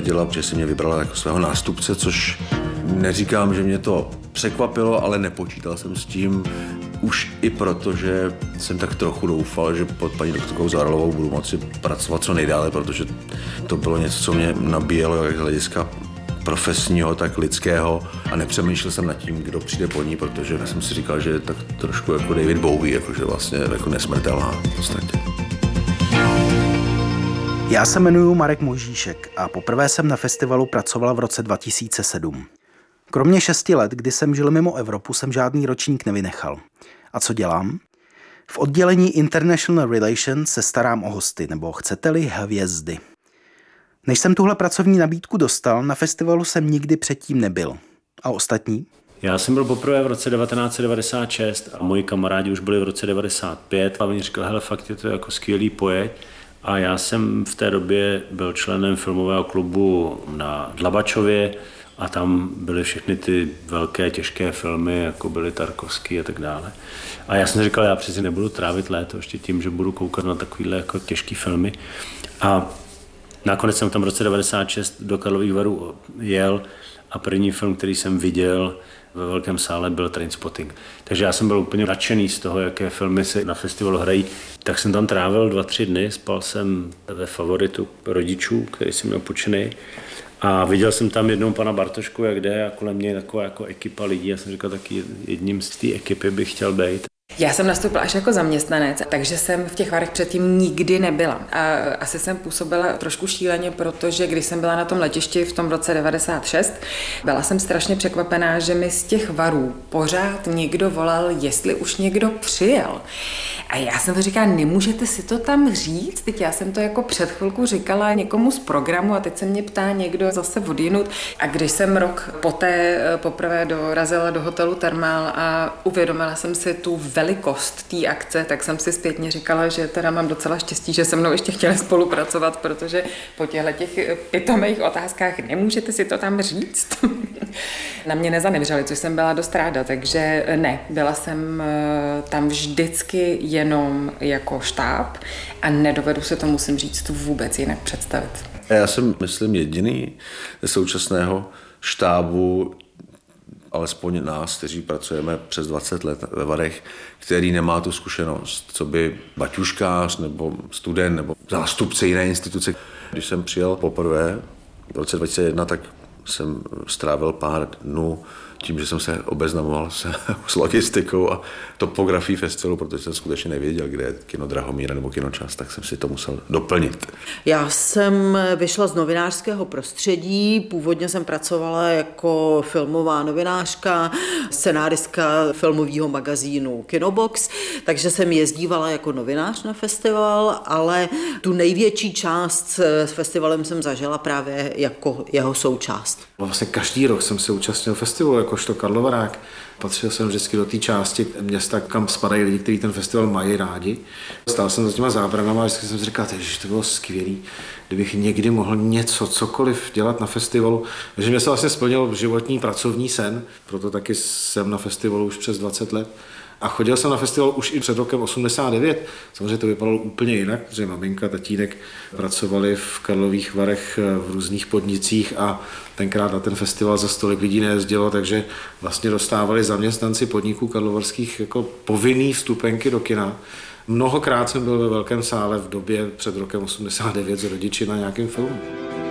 potvrdila, že si mě vybrala jako svého nástupce, což neříkám, že mě to překvapilo, ale nepočítal jsem s tím. Už i proto, že jsem tak trochu doufal, že pod paní doktorkou Zahralovou budu moci pracovat co nejdále, protože to bylo něco, co mě nabíjelo jak z hlediska profesního, tak lidského a nepřemýšlel jsem nad tím, kdo přijde po ní, protože jsem si říkal, že je tak trošku jako David Bowie, jakože vlastně jako nesmrtelná v podstatě. Já se jmenuji Marek Mojžíšek a poprvé jsem na festivalu pracoval v roce 2007. Kromě 6 let, kdy jsem žil mimo Evropu, jsem žádný ročník nevynechal. A co dělám? V oddělení International Relations se starám o hosty, nebo chcete-li hvězdy. Než jsem tuhle pracovní nabídku dostal, na festivalu jsem nikdy předtím nebyl. A ostatní? Já jsem byl poprvé v roce 1996 a moji kamarádi už byli v roce 1995 a oni říkali, hele, fakt je to jako skvělý, pojeď. A já jsem v té době byl členem filmového klubu na Dlabačově a tam byly všechny ty velké, těžké filmy, jako byly Tarkovský a tak dále. A já jsem říkal, já přeci nebudu trávit léto ještě tím, že budu koukat na takovýhle jako těžký filmy. A nakonec jsem tam v roce 1996 do Karlových Varů jel a první film, který jsem viděl ve velkém sále, byl Trainspotting. Takže já jsem byl úplně nadšený z toho, jaké filmy se na festivalu hrají. Tak jsem tam trávil 2-3 dny, spal jsem ve favoritu rodičů, který jsem měl půjčený. A viděl jsem tam jednou pana Bartošku, jak jde, a kolem mě taková jako ekipa lidí. Já jsem říkal, taky jedním z té ekipy bych chtěl být. Já jsem nastoupila až jako zaměstnanec, takže jsem v těch Varech předtím nikdy nebyla. A asi jsem působila trošku šíleně, protože když jsem byla na tom letišti v tom roce 96, byla jsem strašně překvapená, že mi z těch Varů pořád někdo volal, jestli už někdo přijel. A já jsem to říkala, nemůžete si to tam říct? Teď já jsem to jako před chvilkou říkala někomu z programu a teď se mě ptá někdo zase odjinud. A když jsem rok poté poprvé dorazila do hotelu Thermal a uvědomila jsem si tu velikost té akce, tak jsem si zpětně říkala, že teda mám docela štěstí, že se mnou ještě chtěli spolupracovat, protože po těch pitomých otázkách nemůžete si to tam říct. Na mě nezanevřeli, což jsem byla dost ráda, takže ne, byla jsem tam vždycky jenom jako štáb a nedovedu se to, musím říct, vůbec jinak představit. Já jsem, myslím, jediný ze současného štábu, alespoň nás, kteří pracujeme přes 20 let ve Varech, který nemá tu zkušenost, co by baťuškář nebo student nebo zástupce jiné instituce. Když jsem přijel poprvé v roce 2001, tak jsem strávil pár dnů tím, že jsem se obeznamoval s logistikou a topografií festivalu, protože jsem skutečně nevěděl, kde je kino Drahomíra nebo kino Čas, tak jsem si to musel doplnit. Já jsem vyšla z novinářského prostředí, původně jsem pracovala jako filmová novinářka, scenáristka filmového magazínu Kinobox, takže jsem jezdívala jako novinář na festival, ale tu největší část s festivalem jsem zažila právě jako jeho součást. Vlastně každý rok jsem se účastnil festivalu, jakožto Karlovarák. Patřil jsem vždycky do té části města, kam spadají lidi, kteří ten festival mají rádi. Stál jsem za těma zábranama a vždycky jsem si říkal, že to bylo skvělý, kdybych někdy mohl něco, cokoliv dělat na festivalu. Takže mě se vlastně splnil životní pracovní sen, proto taky jsem na festivalu už přes 20 let. A chodil jsem na festival už i před rokem 89. Samozřejmě to vypadalo úplně jinak, protože maminka, tatínek pracovali v Karlových Varech v různých podnicích a tenkrát na ten festival za stolik lidí nejezdilo, takže vlastně dostávali zaměstnanci podniků karlovarských jako povinný vstupenky do kina. Mnohokrát jsem byl ve velkém sále v době před rokem 89 s rodiči na nějakém filmu.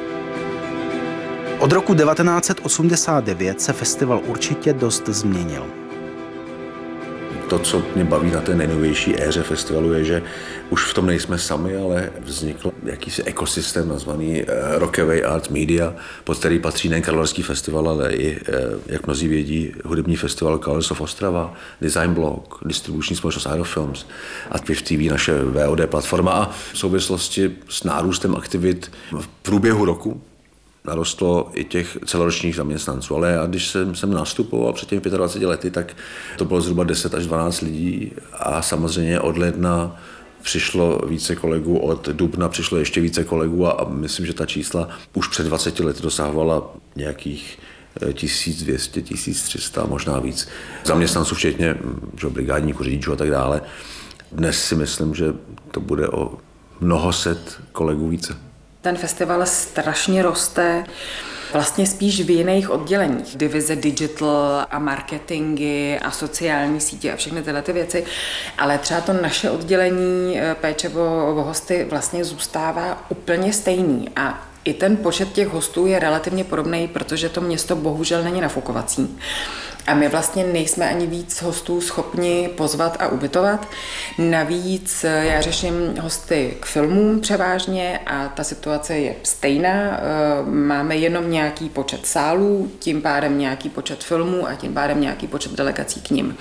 Od roku 1989 se festival určitě dost změnil. To, co mě baví na té nejnovější éře festivalu, je, že už v tom nejsme sami, ale vznikl jakýsi ekosystém nazvaný Rockaway Arts Media, pod který patří nejen Karlovarský festival, ale i, jak mnozí vědí, hudební festival Colors of Ostrava, Design Block, distribuční společnost Aerofilms a TVIV TV, naše VOD platforma. A v souvislosti s nárůstem aktivit v průběhu roku narostlo i těch celoročních zaměstnanců. Ale já, když jsem nastupoval před těmi 25 lety, tak to bylo zhruba 10 až 12 lidí a samozřejmě od ledna přišlo více kolegů, od dubna přišlo ještě více kolegů a myslím, že ta čísla už před 20 lety dosahovala nějakých 1200, 1300, možná víc zaměstnanců, včetně brigádníků, řidičů a tak dále. Dnes si myslím, že to bude o mnoho set kolegů více. Ten festival strašně roste, vlastně spíš v jiných odděleních. Divize digital a marketingy a sociální sítě a všechny tyhle ty věci. Ale třeba to naše oddělení péče o hosty vlastně zůstává úplně stejný. A i ten počet těch hostů je relativně podobný, protože to město bohužel není nafukovací. A my vlastně nejsme ani víc hostů schopni pozvat a ubytovat. Navíc já řeším hosty k filmům převážně a ta situace je stejná. Máme jenom nějaký počet sálů, tím pádem nějaký počet filmů a tím pádem nějaký počet delegací k nim.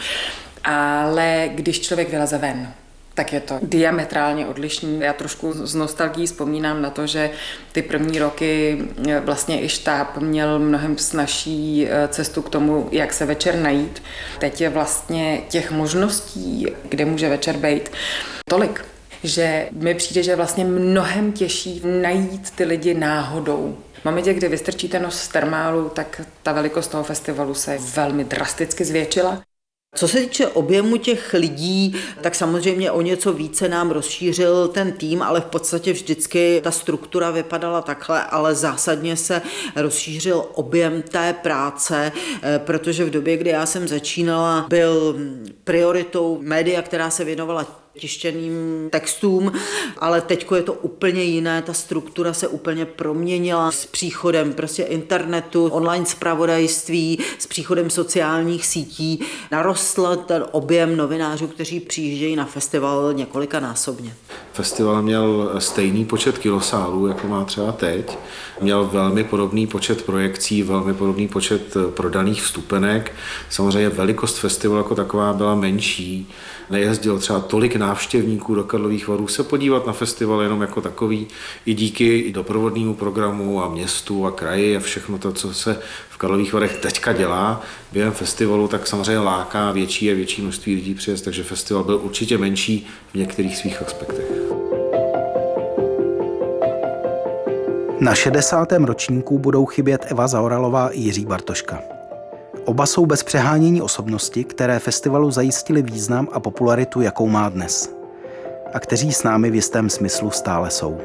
Ale když člověk vyleze ven, tak je to diametrálně odlišný. Já trošku z nostalgií vzpomínám na to, že ty první roky vlastně i štáb měl mnohem snazší cestu k tomu, jak se večer najít. Teď je vlastně těch možností, kde může večer být, tolik, že mi přijde, že je vlastně mnohem těžší najít ty lidi náhodou. V momentě, kdy vystrčíte nos z termálu, tak ta velikost toho festivalu se velmi drasticky zvětšila. Co se týče objemu těch lidí, tak samozřejmě o něco více nám rozšířil ten tým, ale v podstatě vždycky ta struktura vypadala takhle, ale zásadně se rozšířil objem té práce, protože v době, kdy já jsem začínala, byl prioritou média, která se věnovala tištěným textům, ale teďko je to úplně jiné, ta struktura se úplně proměnila s příchodem prostě internetu, online zpravodajství, s příchodem sociálních sítí. Narostl ten objem novinářů, kteří přijíždějí na festival několikanásobně. Festival měl stejný počet kilosálů, jako má třeba teď. Měl velmi podobný počet projekcí, velmi podobný počet prodaných vstupenek. Samozřejmě velikost festivalu jako taková byla menší. Nejezdilo třeba tolik návštěvníků do Karlových Varů se podívat na festival jenom jako takový, i díky i doprovodnému programu a městu a kraji a všechno to, co se v Karlových Varech teďka dělá během festivalu, tak samozřejmě láká větší a větší množství lidí přijet, takže festival byl určitě menší v některých svých aspektech. Na 60. ročníku budou chybět Eva Zaoralová i Jiří Bartoška. Oba jsou bez přehánění osobnosti, které festivalu zajistili význam a popularitu, jakou má dnes. A kteří s námi v jistém smyslu stále jsou.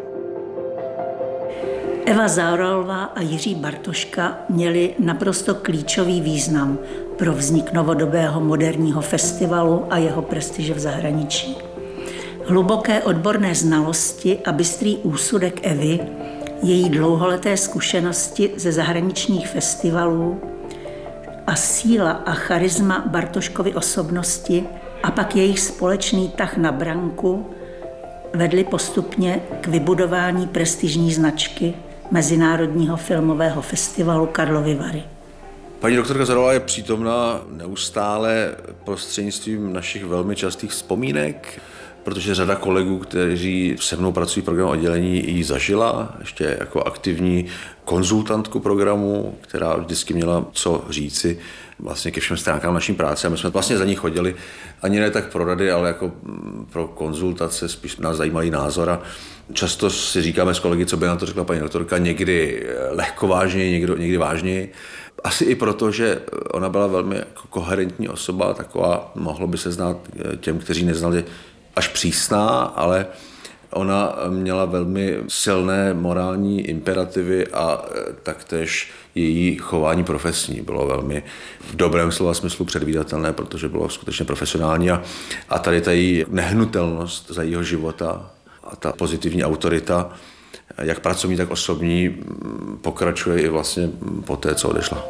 Eva Zaoralová a Jiří Bartoška měli naprosto klíčový význam pro vznik novodobého moderního festivalu a jeho prestiže v zahraničí. Hluboké odborné znalosti a bystrý úsudek Evy, její dlouholeté zkušenosti ze zahraničních festivalů a síla a charisma Bartoškovy osobnosti a pak jejich společný tah na branku vedli postupně k vybudování prestižní značky Mezinárodního filmového festivalu Karlovy Vary. Paní doktorka Zaoralová je přítomná neustále prostřednictvím našich velmi častých vzpomínek, protože řada kolegů, kteří se mnou pracují v programu oddělení, ji zažila ještě jako aktivní konzultantku programu, která vždycky měla co říci vlastně ke všem stránkám naší práce. A my jsme vlastně za ní chodili ani ne tak pro rady, ale jako pro konzultace, spíš nás zajímalý názor. A často si říkáme s kolegy, co by na to řekla paní doktorka, někdy lehkovážněji, někdy vážněji. Asi i proto, že ona byla velmi jako koherentní osoba, taková, mohlo by se znát těm, kteří neznali, až přísná, ale ona měla velmi silné morální imperativy a taktéž její chování profesní bylo velmi v dobrém slova smyslu předvídatelné, protože bylo skutečně profesionální a tady ta její nehnutelnost za jejího života a ta pozitivní autorita, jak pracovní, tak osobní, pokračuje i vlastně po té, co odešla.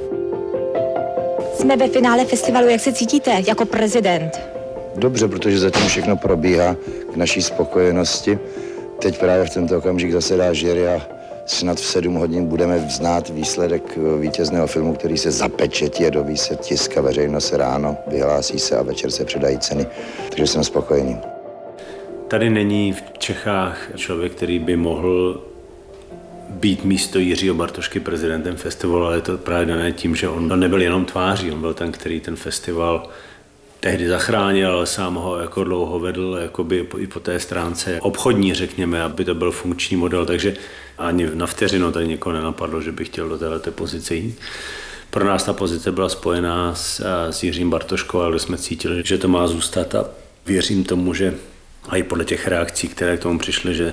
Jsme ve finále festivalu, jak se cítíte jako prezident? Dobře, protože zatím všechno probíhá k naší spokojenosti. Teď právě v tento okamžik zasedá jury a snad v 7 hodin budeme znát výsledek vítězného filmu, který se zapečetí a doví se tisk a veřejnost se ráno vyhlásí se a večer se předají ceny. Takže jsem spokojený. Tady není v Čechách člověk, který by mohl být místo Jiřího Bartošky prezidentem festivalu, ale je to právě dané tím, že on nebyl jenom tváří, on byl ten, který ten festival tehdy zachránil, ale sám ho jako dlouho vedl jakoby i po té stránce obchodní, řekněme, aby to byl funkční model, takže ani na vteřinu tady nikoho nenapadlo, že by chtěl do této pozice jít. Pro nás ta pozice byla spojená s Jiřím Bartoškou, ale jsme cítili, že to má zůstat a věřím tomu, že a i podle těch reakcí, které k tomu přišly, že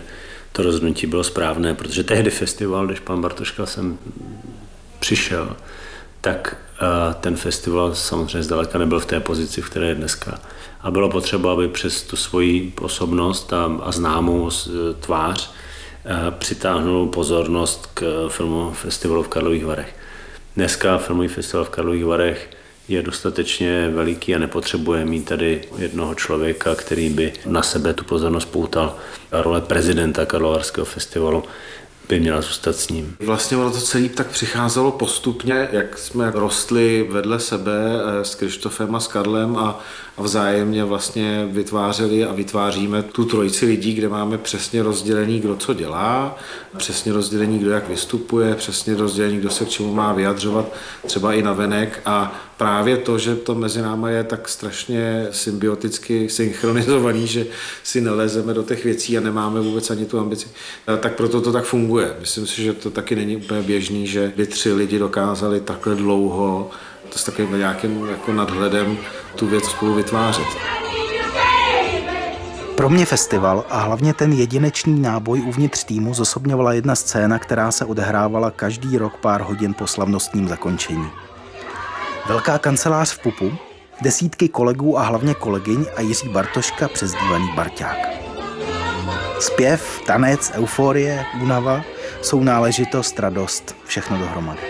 to rozhodnutí bylo správné, protože tehdy festival, když pan Bartoška sem přišel, tak ten festival samozřejmě zdaleka nebyl v té pozici, v které je dneska. A bylo potřeba, aby přes tu svoji osobnost a známou tvář přitáhnul pozornost k filmovému festivalu v Karlových Varech. Dneska filmový festival v Karlových Varech je dostatečně veliký a nepotřebuje mít tady jednoho člověka, který by na sebe tu pozornost poutal. A role prezidenta Karlovarského festivalu by měla zůstat s ním. Vlastně ono to celé tak přicházelo postupně, jak jsme rostli vedle sebe s Krištofem a s Karlem a vzájemně vlastně vytvářeli a vytváříme tu trojici lidí, kde máme přesně rozdělení, kdo co dělá, přesně rozdělení, kdo jak vystupuje, přesně rozdělení, kdo se k čemu má vyjadřovat, třeba i navenek. A právě to, že to mezi náma je tak strašně symbioticky synchronizovaný, že si nelezeme do těch věcí a nemáme vůbec ani tu ambici, tak proto to tak funguje. Myslím si, že to taky není úplně běžný, že by 3 lidi dokázali takhle dlouho to s takovým nějakým jako nadhledem tu věc spolu vytvářet. Pro mě festival a hlavně ten jedinečný náboj uvnitř týmu zosobňovala jedna scéna, která se odehrávala každý rok pár hodin po slavnostním zakončení. Velká kancelář v Pupu, desítky kolegů a hlavně kolegyň a Jiří Bartoška přezdívaný Barťák. Zpěv, tanec, euforie, únava, sounáležitost, radost, všechno dohromady.